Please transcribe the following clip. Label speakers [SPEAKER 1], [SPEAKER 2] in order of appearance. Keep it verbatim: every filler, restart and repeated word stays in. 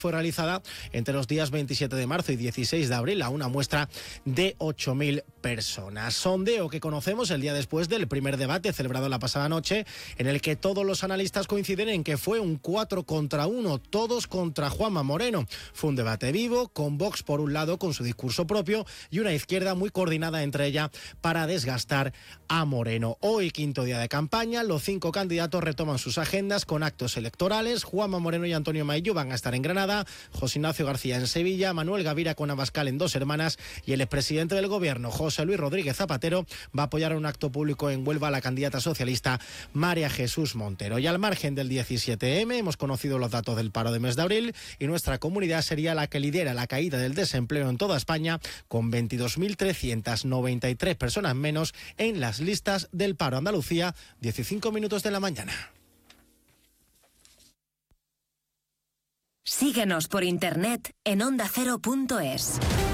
[SPEAKER 1] fue realizada entre los días veintisiete de marzo y dieciséis de abril a una muestra de ocho mil personas. Sondeo que conocemos el día después del primer debate celebrado la pasada noche, en el que todos los analistas coinciden en que fue un cuatro contra uno, todos contra Juanma Moreno. Fue un debate vivo, con Vox por un lado con su discurso propio y una izquierda muy coordinada entre ella para desgastar a Moreno. Hoy, quinto día de campaña, los cinco candidatos retoman sus agendas con actos electorales. Juanma Moreno y Antonio Maillo van a estar en Granada, José Ignacio García en Sevilla, Manuel Gavira con Abascal en Dos Hermanas y el expresidente del Gobierno, José Luis Rodríguez Zapatero, va a apoyar en un acto público en Huelva a la candidata socialista María Jesús Montero. Y al margen del diecisiete eme hemos conocido los datos del paro de mes de abril y nuestra comunidad sería la que lidera la caída del desempleo en toda España, con veintidós mil trescientas noventa y tres personas menos en las listas del paro. Andalucía, dieciséis minutos de la mañana.
[SPEAKER 2] Síguenos por internet en onda cero punto es.